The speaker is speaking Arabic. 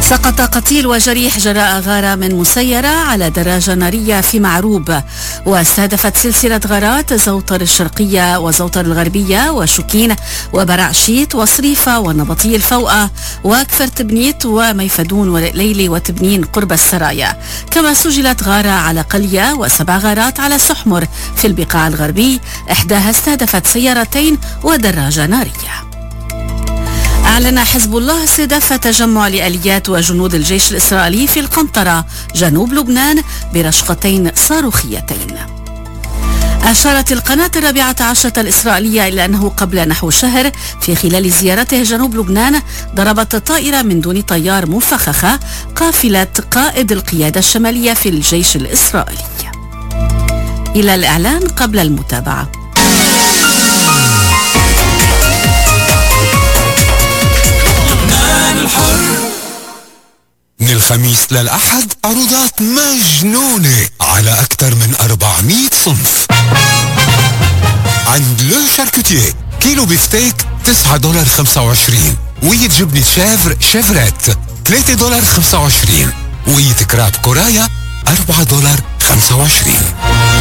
سقط قتيل وجريح جراء غارة من مسيرة على دراجة نارية في معروب، واستهدفت سلسلة غارات زوطر الشرقية وزوطر الغربية وشكين وبرعشيت وصريفة والنبطي الفوقة وكفر تبنيت وميفدون وليلي وتبنين قرب السرايا. كما سجلت غارة على قلية و7 غارات على سحمر في البقاع الغربي، إحداها استهدفت سيارتين ودراجة نارية. أعلن حزب الله استهداف تجمع لآليات وجنود الجيش الإسرائيلي في القنطرة جنوب لبنان برشقتين صاروخيتين. أشارت القناة 14 الإسرائيلية إلى أنه قبل نحو شهر في خلال زيارته جنوب لبنان ضربت طائرة من دون طيار مفخخة قافلة قائد القيادة الشمالية في الجيش الإسرائيلي. إلى الإعلان قبل المتابعة. من الخميس للأحد عروضات مجنونة على أكثر من 400 صنف. عند لو شاركوتيه كيلو بيفتيك $9.25، وية جبنة شيفر شيفريت $3.25، وية كراب كورايا $4.25.